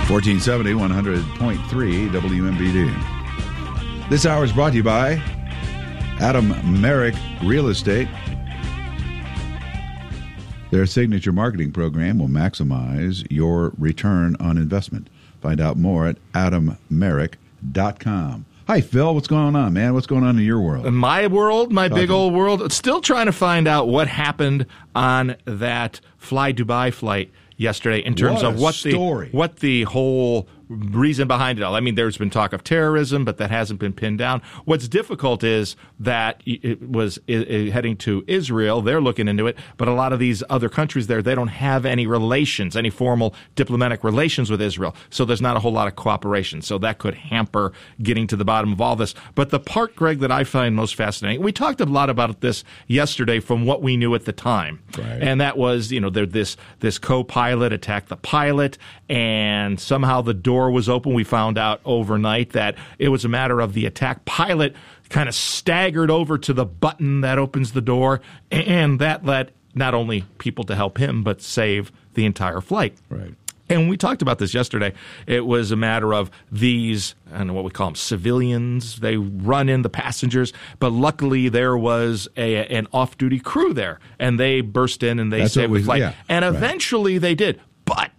1470, 100.3 WMBD. This hour is brought to you by Adam Merrick Real Estate. Their signature marketing program will maximize your return on investment. Find out more at adammerrick.com. Hi, Phil. What's going on, man? What's going on in your world? In my world, my big old world, still trying to find out what happened on that Fly Dubai flight yesterday in terms of what the whole reason behind it all. I mean, there's been talk of terrorism, but that hasn't been pinned down. What's difficult is that it was heading to Israel. They're looking into it, but a lot of these other countries there, they don't have any relations, any formal diplomatic relations with Israel. So there's not a whole lot of cooperation. So that could hamper getting to the bottom of all this. But the part, Greg, that I find most fascinating, we talked a lot about this yesterday from what we knew at the time. Right. And that was, this co-pilot attacked the pilot, and somehow the door was open. We found out overnight that it was a matter of the attack pilot kind of staggered over to the button that opens the door, and that led not only people to help him, but save the entire flight. Right. And we talked about this yesterday. It was a matter of these, I don't know what we call them, civilians. They run in the passengers, but luckily there was an off-duty crew there, and they burst in and they saved the flight. Yeah, and eventually they did. But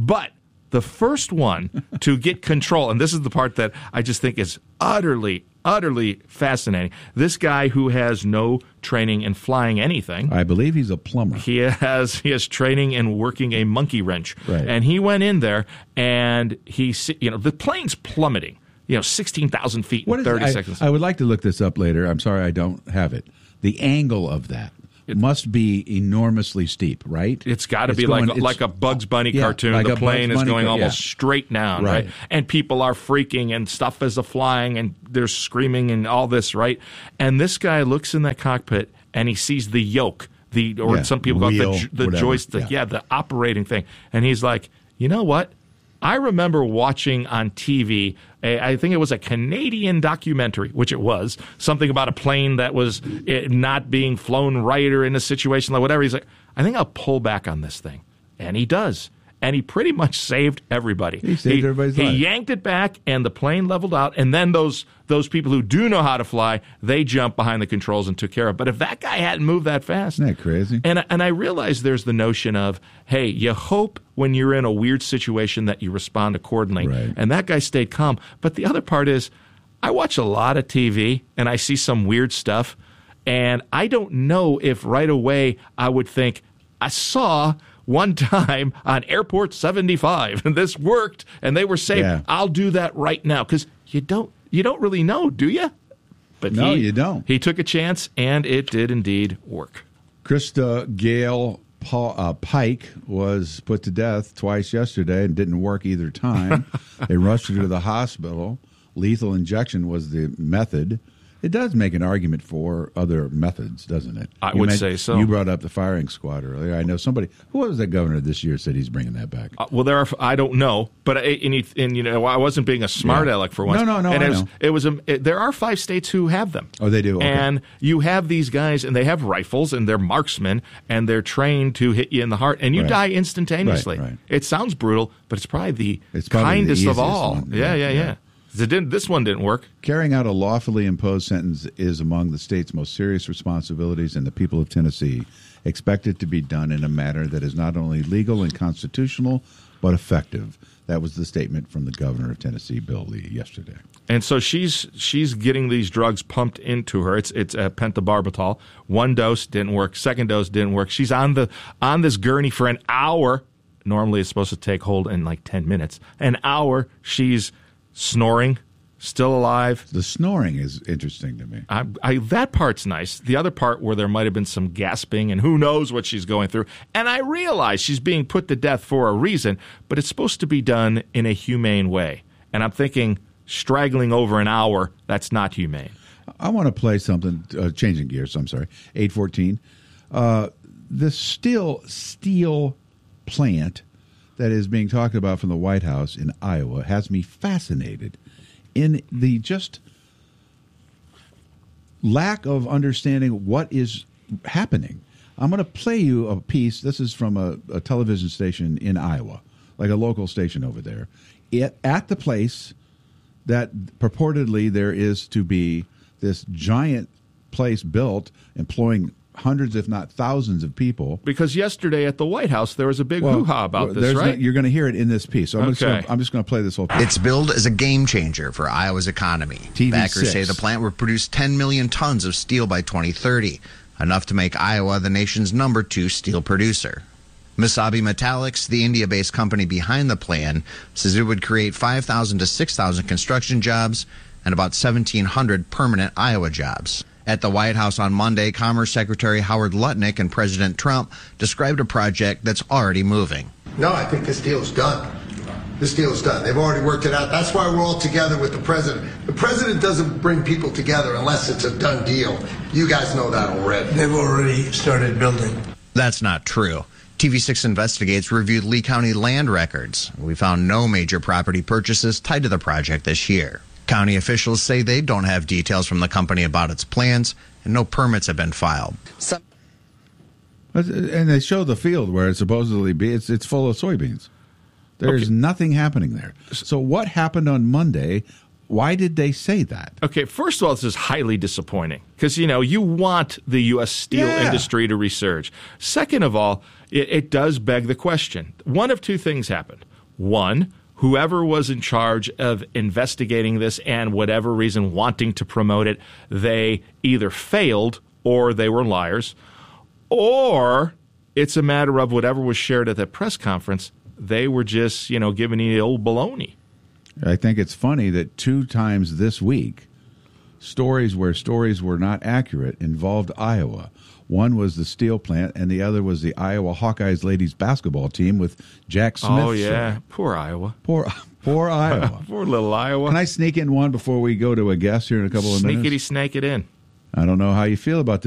the first one to get control, and this is the part that I just think is utterly fascinating. This guy who has no training in flying anything. I believe he's a plumber. He has training in working a monkey wrench. Right. And he went in there, and the plane's plummeting, 16,000 feet in 30 seconds. I would like to look this up later. I'm sorry I don't have it. The angle of that. It must be enormously steep, right? It's got to be like a Bugs Bunny cartoon. Like the plane is going almost straight down, right? Right? And people are freaking, and stuff is flying, and they're screaming, and all this, right? And this guy looks in that cockpit, and he sees the yoke, some people call it the joystick, the operating thing. And he's like, you know what? I remember watching on TV, I think it was a Canadian documentary, which it was, something about a plane that was not being flown right or in a situation like whatever. He's like, I think I'll pull back on this thing. And he does. And he pretty much saved everybody. He saved everybody's life. He yanked it back, and the plane leveled out. And then those people who do know how to fly, they jumped behind the controls and took care of it. But if that guy hadn't moved that fast. Isn't that crazy? And I realize there's the notion of, hey, you hope when you're in a weird situation that you respond accordingly. Right. And that guy stayed calm. But the other part is, I watch a lot of TV, and I see some weird stuff. And I don't know if right away I would think, I saw one time on Airport 75, and this worked, and they were safe. Yeah. I'll do that right now, because you don't really know, do you? But no, you don't. He took a chance, and it did indeed work. Krista Gale Pike was put to death twice yesterday and didn't work either time. They rushed her to the hospital. Lethal injection was the method. It does make an argument for other methods, doesn't it? I would say so. You brought up the firing squad earlier. I know somebody. Who was the governor this year said he's bringing that back? Well, I don't know, but I wasn't being a smart aleck for once. No. And there are 5 states who have them. Oh, they do. Okay. And you have these guys, and they have rifles, and they're marksmen, and they're trained to hit you in the heart, and you die instantaneously. Right. It sounds brutal, but it's probably the kindest kindest of all. One. Yeah. This one didn't work. Carrying out a lawfully imposed sentence is among the state's most serious responsibilities, and the people of Tennessee expect it to be done in a manner that is not only legal and constitutional, but effective. That was the statement from the governor of Tennessee, Bill Lee, yesterday. And so she's getting these drugs pumped into her. It's pentobarbital. 1 dose didn't work. 2nd dose didn't work. She's on this gurney for an hour. Normally it's supposed to take hold in like 10 minutes. An hour. She's snoring, still alive. The snoring is interesting to me. That part's nice. The other part where there might have been some gasping and who knows what she's going through. And I realize she's being put to death for a reason, but it's supposed to be done in a humane way. And I'm thinking straggling over an hour, that's not humane. I want to play something, changing gears, I'm sorry, 814. The steel plant that is being talked about from the White House in Iowa has me fascinated in the just lack of understanding what is happening. I'm going to play you a piece. This is from a television station in Iowa. like a local station over there, at the place that purportedly there is to be this giant place built employing hundreds, if not thousands, of people. Because yesterday at the White House, there was a big hoo-ha about this, right? You're going to hear it in this piece. So I'm just going to play this whole piece. It's billed as a game changer for Iowa's economy. TV6. Backers say the plant will produce 10 million tons of steel by 2030, enough to make Iowa the nation's number 2 steel producer. Misabi Metallics, the India-based company behind the plan, says it would create 5,000 to 6,000 construction jobs and about 1,700 permanent Iowa jobs. At the White House on Monday, Commerce Secretary Howard Lutnick and President Trump described a project that's already moving. No, I think this deal is done. This deal is done. They've already worked it out. That's why we're all together with the president. The president doesn't bring people together unless it's a done deal. You guys know that already. They've already started building. That's not true. TV6 Investigates reviewed Lee County land records. We found no major property purchases tied to the project this year. County officials say they don't have details from the company about its plans, and no permits have been filed. And they show the field where it's supposedly it's full of soybeans. There's nothing happening there. So what happened on Monday? Why did they say that? Okay, first of all, this is highly disappointing because, you want the U.S. steel industry to resurge. Second of all, it does beg the question. One of two things happened. One, whoever was in charge of investigating this and whatever reason wanting to promote it, they either failed or they were liars, or it's a matter of whatever was shared at that press conference, they were just, giving you the old baloney. I think it's funny that 2 times this week, stories were not accurate involved Iowa. One was the steel plant, and the other was the Iowa Hawkeyes ladies basketball team with Jack Smith. Oh, yeah. Poor Iowa. Poor Iowa. Poor little Iowa. Can I sneak in one before we go to a guest here in a couple of minutes? Sneakity snake it in. I don't know how you feel about this.